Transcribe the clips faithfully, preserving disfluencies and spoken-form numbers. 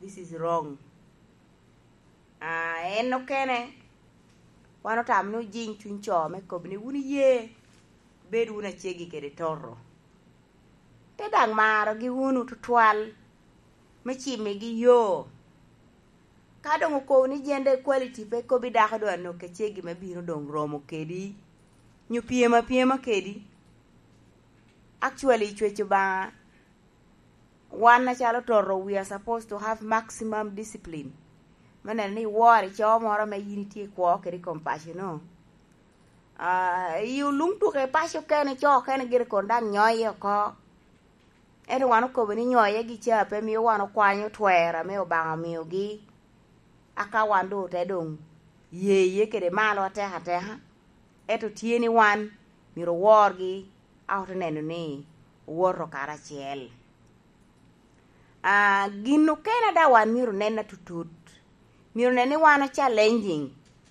This is wrong. Ah, en no kene. Wano tam no jing chun cho me kobni wuni ye. Bed wuna chegi kede torro. Te dang maro gi wunu tutwal. Me chime gi yo. Kado ngoko ni gender equality pe ko bi dako do no ke chegi me biro dong romo kedi. Nyu piema piema kedi. Actually chwecho ba one na chalo toro, we are supposed to have maximum discipline. Mana ni wari cho moro me unity ko kedi compassion no. Ah, uh, you lung tu ke pasio kene cho kene gire kondang nyoye ko. Eno wano ko bini nyoye gi cha pe mi wano kwanyo twera me obanga miyo gi. Aka wando te dong ye ye kede malo te ha te ha. Eto tieni wan miro worgi out nenu ni worro kara chiel. Ah, uh, gino kena da wan miro nena tutut. Miro neni wana challenging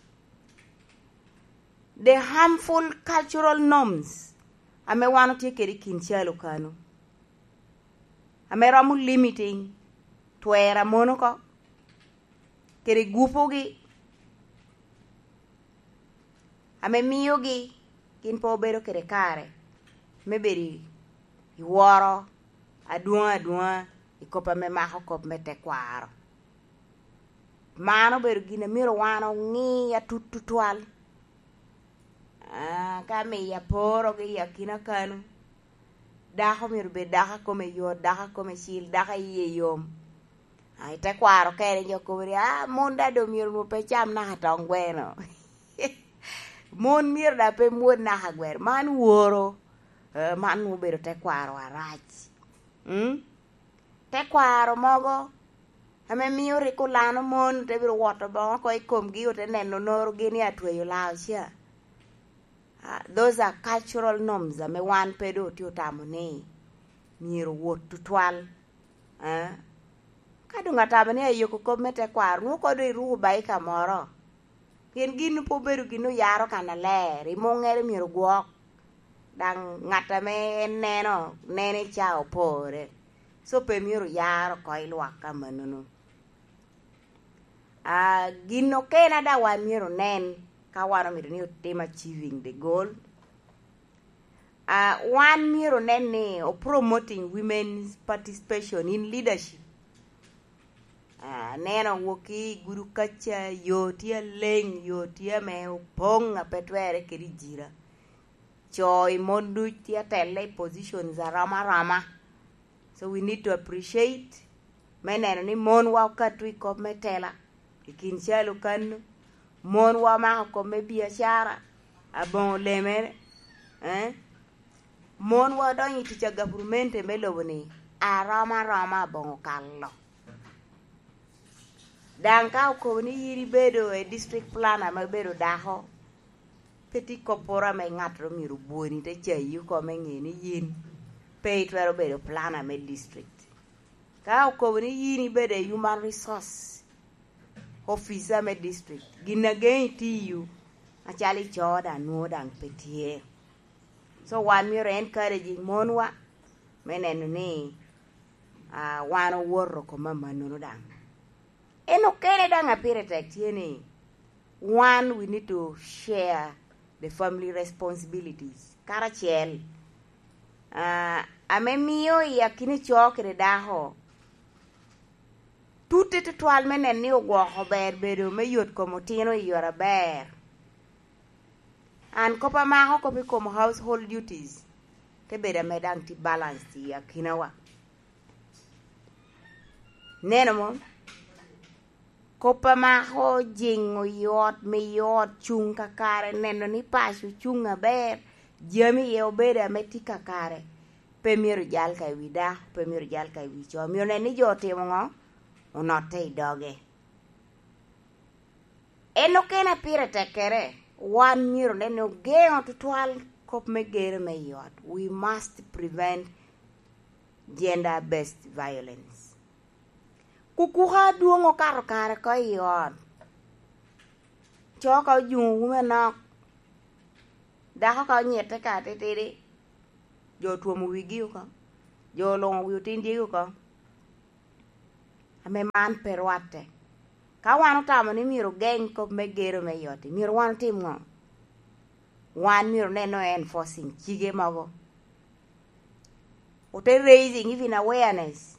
the harmful cultural norms. Ame wano tie kedi kinchalo kanu. Ame ramu limiting twera mono ko. Kere gupo gi. Ame miyo gi. Kin po bero kere kare. Me beri. Iworo. Aduan aduan. Ikopa me maho kop me te kwaro. Mano bero gina miro wano ngi ya tututual. Ah, kame ya poro gi ya kina kanu. Dako miro be daka kome yo. Daka kome shil. Daka iye yom. Ay te kwaro kere nyo kubri. Ah, munda do miro mo pe cham na hatong bueno. Mon mir da pe muod na hagwer. Man woro. Uh, man mo bero te kwaro arach. Hmm? Te kwaro mogo. Ame miyo riko lano mon. Te biro wato bongo ko ikom giyo te neno noro gini atweyo lao siya. Uh, those are cultural norms. Ame wan pedo tiyo tamo ne. Miro wot tutwal. Uh, Kado nga tamo ne ayoko kome te kwaro. Nuko do iruhu baika moro. Kien gino po beru gino yaro kana ler. Imo ngere miro guok. Dang ngata me neno. Nene chao pore. So pe miro yaro koi luaka manuno. Ah, uh, gino kena da wan miro nen. Ka wano miro ni team achieving the goal. Ah, uh, one miro nen ne o promoting women's participation in leadership. Ah, neno woki guru kacha yotia leng yotia me ponga petwere kiri jira. Choi mondu tia tele positions za rama rama. So we need to appreciate. Meneno ni mon wa katwi ko metela. Ikin chalo kanu. Mon wa ma ko me biashara. Abon lemere. Eh? Mon wa don yiti cha government meloboni. A rama rama bon kallo. Danka ko ni yiri bedo e district planner ma bedo daho. Petit corpora me ngatro miru buoni te chayu ko me ngeni yin. Pay twero bedo planner me district. Ka ko ni yini bedo human resource officer me district. Gina gen ti you. Achali choda no dan petie. So one miro encouraging monwa menenu ni ah uh, wano worro ko mama no dan. Eno kene danga pire tektieni. One, we need to share the family responsibilities. Karachiel. Uh, ame miyo ya kini chokere daho. Tute tutual menen ni ogwoko ber bedo me yot komo tino yora ber. An kopa maho kopi komo household duties. Te beda medang ti balance ti ya kinawa. Neno mo. Kopa maho jingo yot me yot chung kakare neno ni pashu chunga ber jami ye obeda meti kakare pe miru jal kai wida pe miru jal kai wicho miyo neni jote mongo unote idoge eno kena pire tekere wan miru neno gengo tutual kop me gere me yot. We must prevent gender based violence. Kukuha duongo karo kare ko yon. Choko yung umena. Dako ka nyete ka tetiri. Jo tuomu wigi uka. Jo longo wiyotindi uka. ame man perwate ka wan utamo ni miro geng kop me gero me yoti miro wan tim ngo wan miro neno enforcing chige mago ote raising even awareness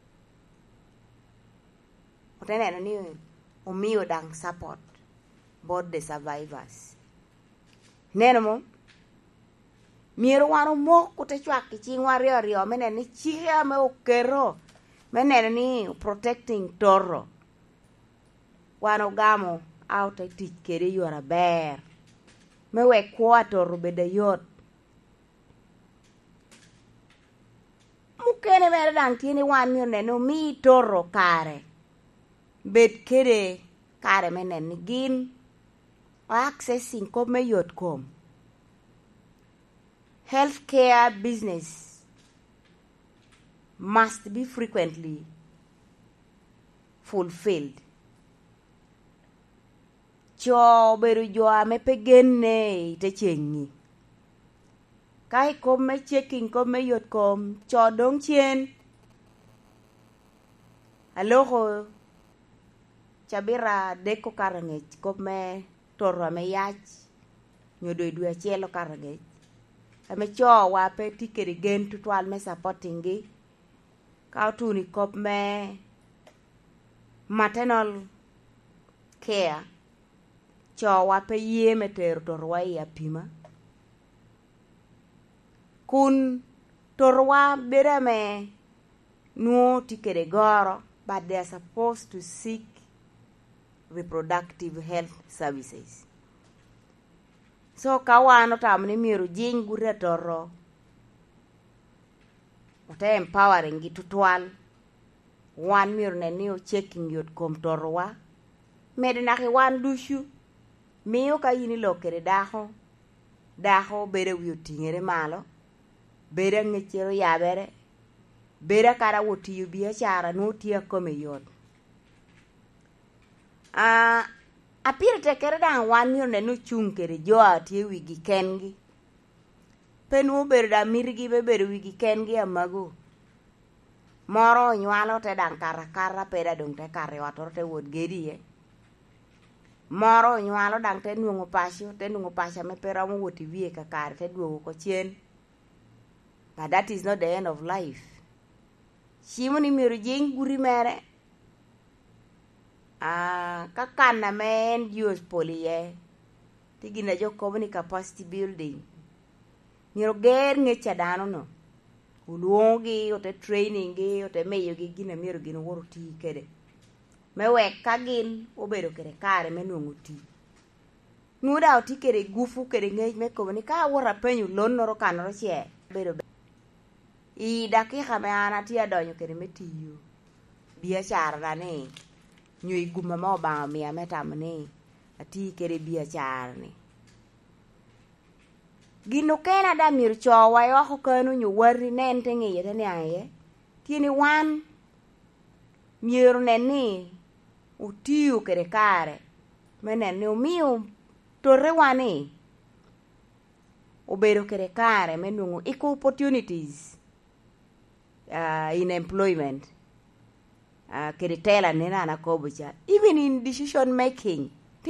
ote neno ni umiyo dang support both the survivors neno mo miro wan umok kute chwak kiching wario rio mene ni chige me okero mene ni protecting toro wan ogamo out a tich kere yora ber me we kwa toro bede yot mukene mere dang tini wan miro neno mi toro kare bet kere kare mene ni gin accessing kop me yot kom healthcare business must be frequently fulfilled. Cho beru jo ame pegene te chengi. Kai kom me checking kom me yot kom cho dong chien. Aloho chabira deko karangech kom me toro me yach nyodo dua chielo karangech. Ame cho wa pe tikeri gen tutwal me supporting gi. Kau tuni kop me maternal care cho wa pe ye me ter torwa ya pima kun torwa bere me no tikere goro but they are supposed to seek reproductive health services so kawano tamni miru jing gure toro ote empowering gi tutwal wan miru ne niyo checking yot kom torwa medina ki wan dushu miyo ka yini lokere daho daho bere wiyo tingere malo bere ngechero yabere bere kara woti yubiya chara no tiya kome yot a apir tekere dan wan miyo ne no chung kere jo ati wigi kengi penu bere da mirgi be bere wigi kengi amago moro nywalo te dan kara kara peda dong te kare wator te wod gediye moro nywalo dang te nungo pasio te nungo pasha me pera mo woti wie ka kare te duogo ko chien but that is not the end of life shimo ni miru jing guri mere ah ka kana men use poliye tigina jo community capacity building miru ger ngecha dano no uluongi ote training gi ote meyo gi gina miru gino woro ti kede me wek ka gin obedo kere kare me nungu ti nuda oti kere gufu kere ngej me komni ka wora penyu lon noro kanoro che bedo i dakika me ana ti adonyo kere me tiyo biashara na ni nyui guma ma obama miya metamni ati kere biashara ni gino kena da mir chowa yo ko kanu nyu wari nen tengi yete ne aye tieni wan mir neni utiu kere kare menen ne umiu torre wani obero kere kare menungu equal opportunities uh, in employment uh, kere tela nena na kobucha even in decision making